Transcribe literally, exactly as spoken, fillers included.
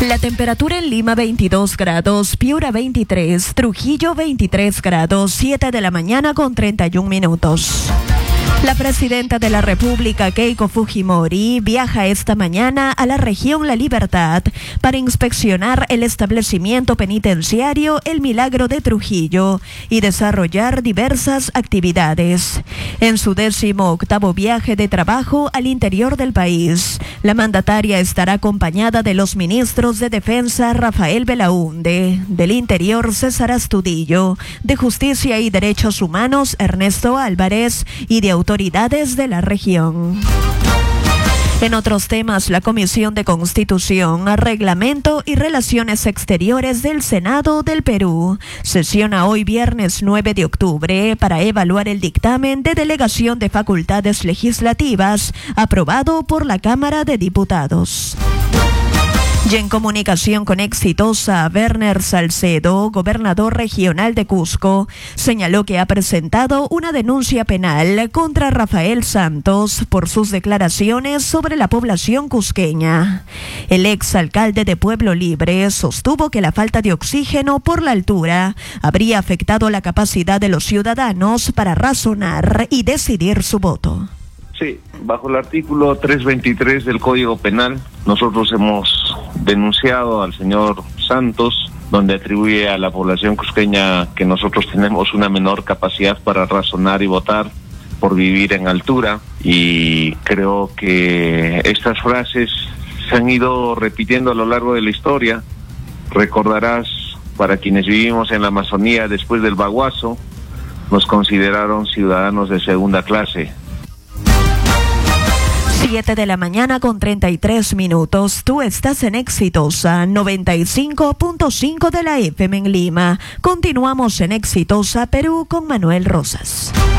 La temperatura en Lima veintidós grados, Piura veintitrés, Trujillo veintitrés grados, siete de la mañana con treinta y un minutos. La presidenta de la República, Keiko Fujimori, viaja esta mañana a la región La Libertad para inspeccionar el establecimiento penitenciario El Milagro de Trujillo y desarrollar diversas actividades. En su décimo octavo viaje de trabajo al interior del país, la mandataria estará acompañada de los ministros de Defensa Rafael Belaúnde, del Interior César Astudillo, de Justicia y Derechos Humanos Ernesto Álvarez y de autoridades de la región. En otros temas, la Comisión de Constitución, Reglamento y Relaciones Exteriores del Senado del Perú sesiona hoy viernes nueve de octubre para evaluar el dictamen de delegación de facultades legislativas aprobado por la Cámara de Diputados. Y en comunicación con Exitosa, Werner Salcedo, gobernador regional de Cusco, señaló que ha presentado una denuncia penal contra Rafael Santos por sus declaraciones sobre la población cusqueña. El exalcalde de Pueblo Libre sostuvo que la falta de oxígeno por la altura habría afectado la capacidad de los ciudadanos para razonar y decidir su voto. Sí, bajo el artículo trescientos veintitrés del Código Penal, nosotros hemos denunciado al señor Santos, donde atribuye a la población cusqueña que nosotros tenemos una menor capacidad para razonar y votar por vivir en altura, y creo que estas frases se han ido repitiendo a lo largo de la historia. Recordarás, para quienes vivimos en la Amazonía después del Baguazo, nos consideraron ciudadanos de segunda clase. siete de la mañana con treinta y tres minutos. Tú estás en Exitosa noventa y cinco punto cinco de la F M en Lima. Continuamos en Exitosa Perú con Manuel Rosas.